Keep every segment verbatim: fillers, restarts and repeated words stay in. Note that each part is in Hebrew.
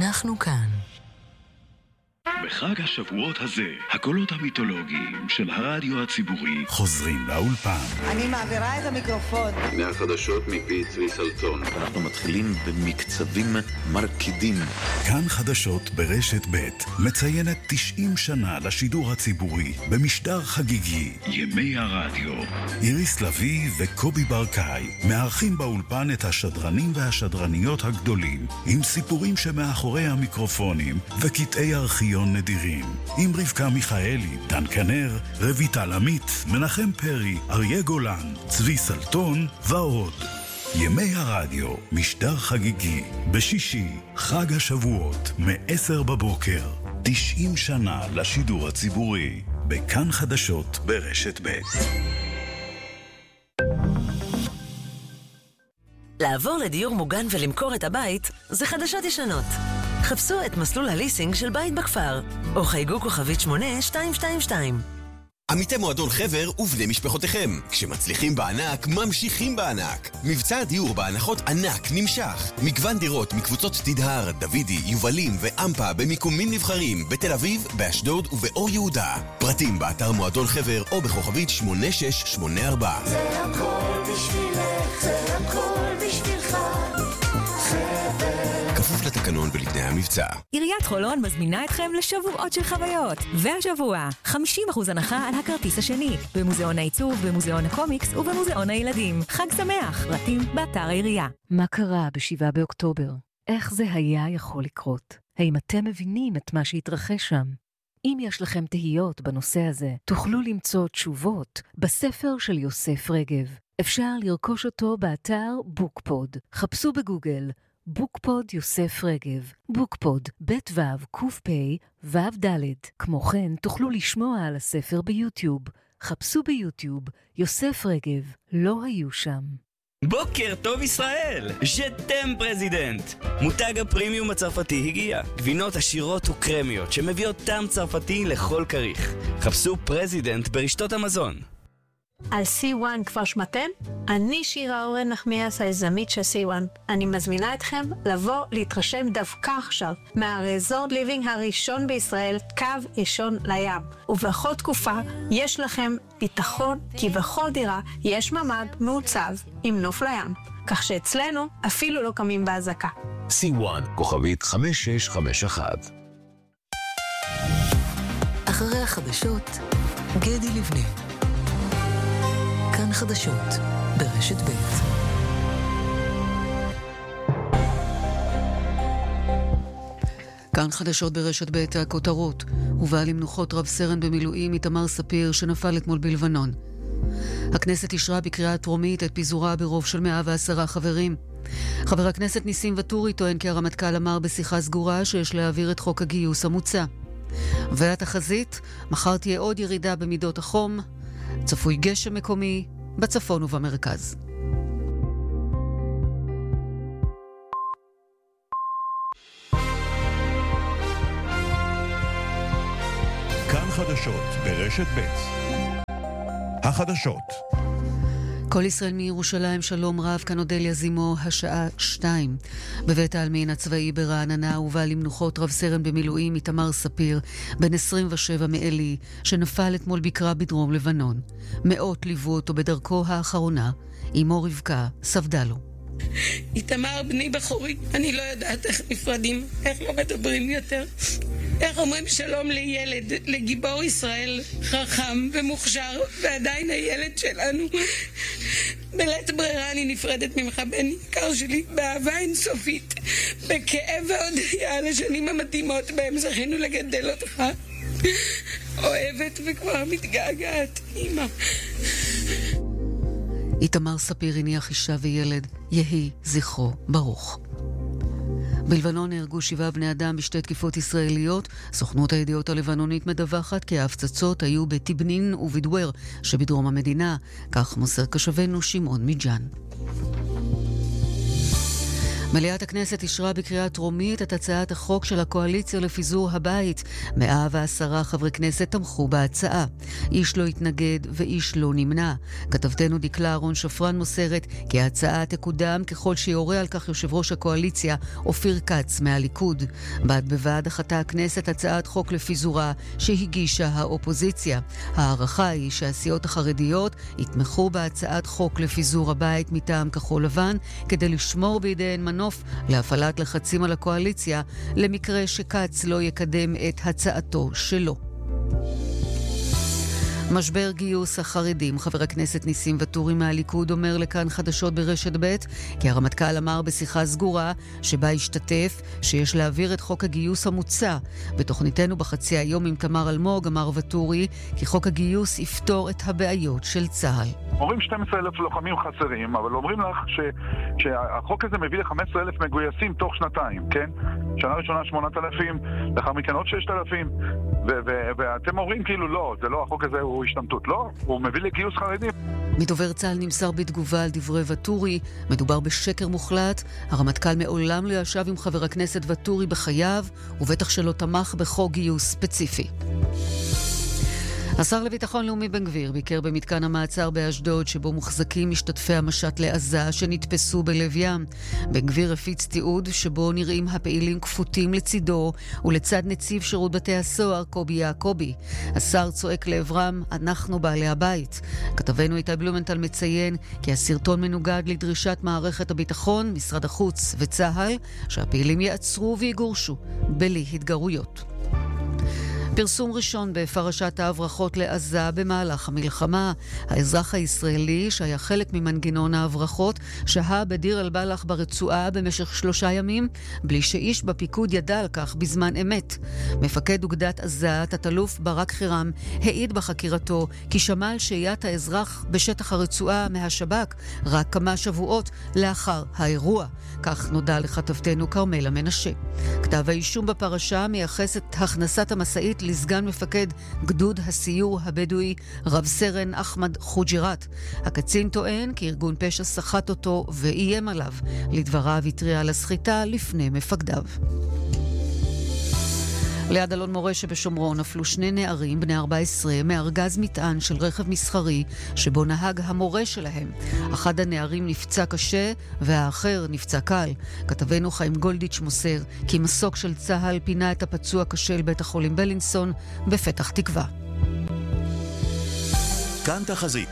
אנחנו כאן. בחג השבועות הזה, הקולות המיתולוגיים של הרדיו הציבורי חוזרים לאולפן. אני מעבירה את המיקרופון. מהחדשות מפי צבי סלצון. אנחנו מתחילים במקצבים מרקידים. כאן חדשות ברשת ב' מציינת תשעים שנה לשידור הציבורי במשדר חגיגי. ימי הרדיו. איריס לוי וקובי ברקאי מארחים באולפן את השדרנים והשדרניות הגדולים עם סיפורים שמאחורי המיקרופונים וקטעי ארכיון נדירים. עם רבקה מיכאלי, דן כנר, רויטל עמית, מנחם פרי, אריה גולן, צבי סלטון ועוד. ימי הרדיו, משדר חגיגי, בשישי, חג השבועות, מ-עשר בבוקר. תשעים שנה לשידור הציבורי, בכאן חדשות ברשת ב'. לעבור לדיור מוגן ולמכור את הבית זה חדשות ישנות. חפשו את מסלול הליסינג של בית בכפר, או חייגו כוכבית שמונה שתיים שתיים שתיים. עמיתי מועדון חבר ובני משפחותיכם. כשמצליחים בענק, ממשיכים בענק. מבצע הדיור בהנחות ענק נמשך. מגוון דירות מקבוצות תדהר, דוידי, יובלים ואמפה במיקומים נבחרים בתל אביב, באשדוד ובאור יהודה. פרטים באתר מועדון חבר או בכוכבית שמונה שש שמונה ארבע. זה הכל בשבילך, זה הכל בשבילך. כפוף לתקנון ולתנאי המבצע. עיריית חולון מזמינה אתכם לשבועות של חוויות. והשבוע, חמישים אחוז הנחה על הכרטיס השני. במוזיאון העיצוב, במוזיאון הקומיקס ובמוזיאון הילדים. חג שמח, פרטים באתר העירייה. מה קרה בשבעה באוקטובר? איך זה היה יכול לקרות? האם אתם מבינים את מה שהתרחש שם? אם יש לכם תהיות בנושא הזה, תוכלו למצוא תשובות בספר של יוסף רגב. אפשר לרכוש אותו באתר בוקפוד. חפשו בגוגל בוקפוד יוסף רגב, בוקפוד, בית וו, קוף פי, וו דלת. כמו כן, תוכלו לשמוע על הספר ביוטיוב. חפשו ביוטיוב, יוסף רגב, לא היו שם. בוקר טוב ישראל, ז'תם פרזידנט. מותג הפרימיום הצרפתי הגיע. גבינות עשירות וקרמיות שמביאות טעם צרפתי לכל כריך. חפשו פרזידנט ברשתות המזון. על סי וואן כבר שמעתם? אני שירה אורן נחמיאס, היזמית של סי וואן. אני מזמינה אתכם לבוא להתרשם דווקא עכשיו מהרזורד ליבינג הראשון בישראל, קו אישון לים. ובכל תקופה יש לכם ביטחון כי בכל דירה יש ממד מעוצב עם נוף לים. כך שאצלנו אפילו לא קמים בהזקה. סי וואן, כוכבית חמש שש חמש אחת. אחרי החדשות, גדי לבנה. כאן חדשות ברשת ב'. כאן חדשות ברשת ב', הכותרות. הובא למנוחות רב סרן במילואים איתמר ספיר שנפל אתמול בלבנון. הכנסת אישרה בקריאה טרומית את פיזורה ברוב של מאה ועשרה חברים. חבר הכנסת ניסים וטורי טוען כי הרמטכ"ל אמר בשיחה סגורה שיש להעביר את חוק הגיוס המוצע. והתחזית, מחר תהיה עוד ירידה במידות החום, צפוי גשם מקומי בצפון ובמרכז. כאן חדשות ברשת ב'. החדשות. כל ישראל מירושלים, שלום רב, כאן אודליה זימו, השעה שתיים. בבית העלמין הצבאי ברעננה הובא למנוחות רב סרן במילואים איתמר ספיר, בן עשרים ושבע מעלי, שנפל אתמול בקרב בדרום לבנון. מאות ליוו אותו בדרכו האחרונה, אמו רבקה סבדה לו. איתמר בני בחורי, אני לא יודעת איך נפרדים, איך לא מדברים יותר. איך אומרים שלום לילד, לגיבור ישראל, חכם ומוכשר, ועדיין הילד שלנו. בלית ברירה אני נפרדת ממך, בן יקר שלי, באהבה אינסופית, בכאב והודיה על השנים המתאימות בהם זכינו לגדל אותך. אוהבת וכבר מתגעגעת, אמא. איתמר ספיר הניח אישה וילד, יהי זכרו ברוך. בלבנון נהרגו שבעה בני אדם בשתי תקיפות ישראליות. סוכנות הידיעות הלבנונית מדווחת כי ההפצצות היו בטיבנין ובדואר שבדרום המדינה, כך מוסר קשבנו שמעון מג'אן. מליאת הכנסת אישרה בקריאה טרומית את הצעת החוק של הקואליציה לפיזור הבית. מאה ועשרה חברי כנסת תמכו בהצעה. איש לא התנגד ואיש לא נמנע. כתבתנו דקלה אהרון שפרן מוסרת כי ההצעה תקודם ככל שיורה על כך יושב ראש הקואליציה אופיר כץ מהליכוד. בד בבד דחתה הכנסת הצעת חוק לפיזורה שהגישה האופוזיציה. הערכה היא שהסיעות החרדיות יתמכו בהצעת חוק לפיזור הבית מטעם כחול לבן כדי לשמור בידיהן מנוף להפעלת לחצים על הקואליציה למקרה שקץ לא יקדם את הצעתו שלו. משבר גיוס החרדים. חבר הכנסת ניסים ואטורי מהליכוד אומר לכאן חדשות ברשת ב' כי הרמטכ"ל אמר בשיחה סגורה שבה השתתף שיש להעביר את חוק הגיוס המוצע. בתוכניתנו בחצי היום עם תמר אלמוג אמר ואטורי כי חוק הגיוס יפתור את הבעיות של צה"ל. אומרים שנים עשר אלף לוחמים חסרים, אבל אומרים לך ש, שהחוק הזה מביא ל-חמישה עשר אלף מגויסים תוך שנתיים, כן? שנה ראשונה שמונת אלפים, לאחר מכן עוד ששת אלפים, ו- ו- ואתם אומרים כאילו לא, זה לא, החוק הזה הוא השתמטות, לא, הוא מביא לגיוס חרדים. מדובר צה"ל נמסר בתגובה על דברי ואטורי, מדובר בשקר מוחלט, הרמטכ"ל מעולם לא ישב עם חבר הכנסת ואטורי בחייו, ובטח שלא תמך בחוק גיוס ספציפי. השר לביטחון לאומי בן גביר ביקר במתקן המעצר באשדוד שבו מוחזקים משתתפי המשט לעזה שנתפסו בלב ים. בן גביר הפיץ תיעוד שבו נראים הפעילים כפותים לצידו ולצד נציב שירות בתי הסוהר קובי יעקובי. השר צועק לעברם, אנחנו בעלי הבית. כתבנו איתי בלומנטל מציין כי הסרטון מנוגד לדרישת מערכת הביטחון, משרד החוץ וצה"ל שהפעילים יעצרו ויגורשו בלי התגרויות. פרסום ראשון בפרשת ההברחות לעזה במהלך המלחמה. האזרח הישראלי שהיה חלק ממנגנון ההברחות שהה בדיר אל-בלח ברצועה במשך שלושה ימים בלי שאיש בפיקוד ידע על כך בזמן אמת. מפקד אוגדת עזה, תת-אלוף ברק חירם, העיד בחקירתו כי שמע על שהיית האזרח בשטח הרצועה מהשב"כ רק כמה שבועות לאחר האירוע. כך נודע לכתבתנו כרמלה מנשה. כתב האישום בפרשה מייחס את הכנסת המסעית לסגן מפקד גדוד הסיור הבדואי רב סרן אחמד חוג'ירת. הקצין טוען כי ארגון פשע סחט אותו ואיים עליו. לדבריו התריע על הסחיטה לפני מפקדיו. ליד אלון מורה שבשומרון נפלו שני נערים בני ארבע עשרה מארגז מטען של רכב מסחרי שבו נהג המורה שלהם. אחד הנערים נפצע קשה והאחר נפצע קל. כתבנו חיים גולדיץ' מוסר כי מסוק של צה"ל פינה את הפצוע קשה לבית החולים בלינסון בפתח תקווה. כאן תחזית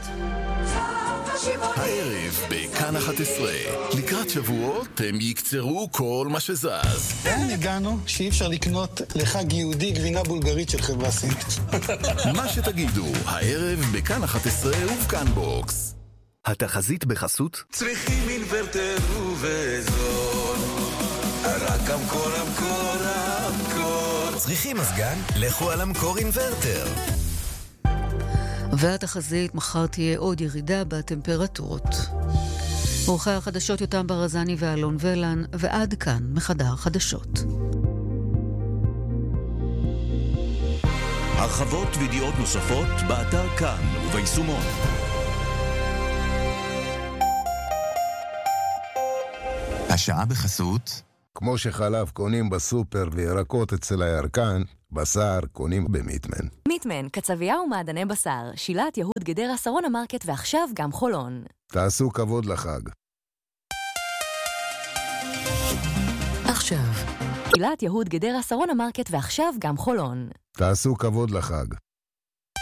הערב בכאן אחת עשרה. לקראת שבועות הם יקצרו כל מה שזז. לאן הגענו שאי אפשר לקנות לחג יהודי גבינה בולגרית של חברה סינית? מה שתגידו, הערב בכאן אחת עשרה ובכאן בוקס. התחזית בחסות צריכים אינוורטר ובזול, רק המקור המקור המקור. צריכים מזגן? לכו על המקור אינוורטר. והתחזית מחר תהיה עוד ירידה בטמפרטורות. עורכי החדשות יותם ברזני ואלון ולן, ועד כאן מחדר חדשות. הרחבות וידיעות נוספות באתר כאן וביישומון. השעה בחסות כמו שחלב קונים בסופר וירקות אצל הירקן, בשר קונים במיטמן. מיטמן, קצבייה ומעדני בשר, שילת יהוד גדרה שרונה מרקט ועכשיו גם חולון. תעשו כבוד לחג. עכשיו, שילת יהוד גדרה שרונה מרקט ועכשיו גם חולון. תעשו כבוד לחג.